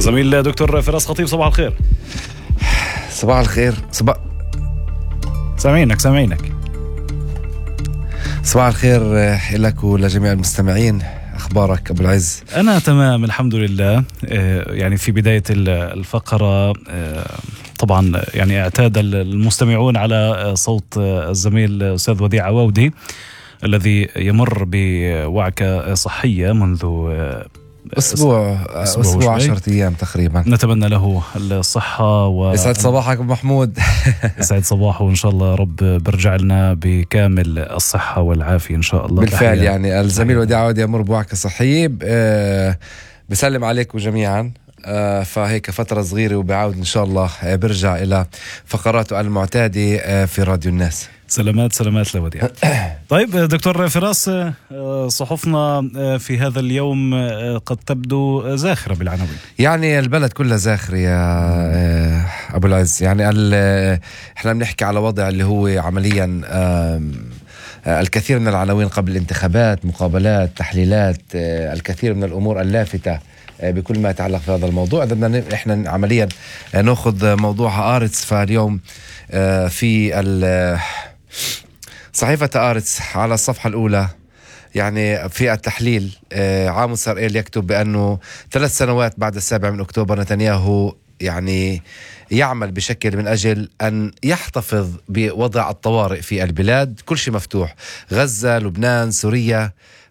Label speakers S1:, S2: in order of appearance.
S1: زميل دكتور فراس خطيب، صباح الخير.
S2: صباح الخير.
S1: سامعينك.
S2: صباح الخير لك ولجميع المستمعين. أخبارك أبو العز؟
S1: أنا تمام الحمد لله. يعني في بداية الفقرة طبعا يعني اعتاد المستمعون على صوت الزميل أستاذ وديع عواودي الذي يمر بوعكة صحية منذ
S2: أسبوع 10 أيام تقريبا.
S1: نتمنى له الصحة
S2: يسعد صباحك أبو محمود.
S1: يسعد صباحه وإن شاء الله رب برجع لنا بكامل الصحة والعافية إن شاء الله.
S2: بالفعل يعني الزميل وديع عواودي يمر بوعكة صحية. بسلم عليكم جميعا. فهيك فترة صغيرة وبعود إن شاء الله برجع إلى فقراته المعتادة في راديو الناس.
S1: سلامات لوديع. طيب دكتور فراس، صحفنا في هذا اليوم قد تبدو زاخرة بالعناوين.
S2: يعني البلد كلها زاخرة يا أبو العز. يعني احنا بنحكي على وضع اللي هو عمليا الكثير من العناوين قبل الانتخابات، مقابلات، تحليلات، الكثير من الأمور اللافتة بكل ما يتعلق في هذا الموضوع. إذا بدنا احنا عمليا نأخذ موضوع آرتس. فاليوم في صحيفة آرتس على الصفحة الأولى يعني في التحليل عامو سرائيل يكتب بأنه 3 سنوات بعد 7 أكتوبر نتنياهو يعني يعمل بشكل من أجل أن يحتفظ بوضع الطوارئ في البلاد. كل شيء مفتوح، غزة، لبنان، سوريا،